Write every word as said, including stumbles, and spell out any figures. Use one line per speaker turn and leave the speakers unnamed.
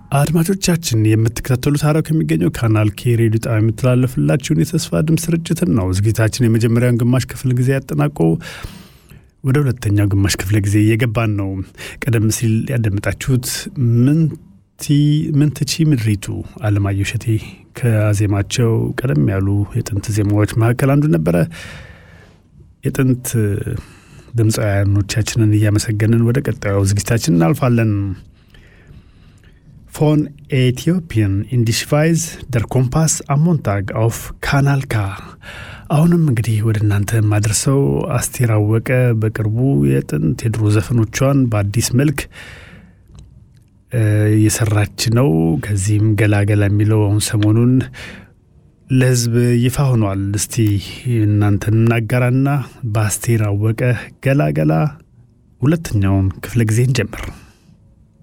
አድማጮቻችን የምትከታተሉት አራው ከሚገኘው ካናል ኬ ሬዲዮ ጣቢያ የምትላለፍላችሁን የተስፋ ድምጽ ስርጭትን ነው። ዝግጅታችን የመጀመሪያውን ግማሽ ክፍል ጊዜ ያጠናቆ ወደ ሁለተኛው ግማሽ ክፍል ጊዜ እየገባን ነው። ቀደም ሲል ያደመጣችሁት ምን ቲ ምን ትቺ ምድሪቱ አለማየሁ እሸቴ ከአዜማቸው ቀደም ያሉ የጥንት ዜማዎች መካከል አንዱ ነበረ። የጥንት ድምጻውያኖቻችንን እያመሰገንን ወደ ቀጣዩ ዝግጅታችን እናልፋለን። Von Äthiopien in die Schweiz der Kompass am Montag auf Kanal K. አሁንም እንግዲህ ወደ እናንተ ማድረሰው አስቴር አወቀ በቅርቡ የጥንት የድሮ ዘፈኖቿን በአዲስ መልክ እየሰራች ነው። ከዚህም ገላገላ የሚለው አሁን ሰሞኑን ለህዝብ ይፋ ሆኗል። እስቲ እናንተን እናጋራና በአስቴር አወቀ ገላገላ ሁለተኛውን ክፍለ ጊዜ እንጀምር።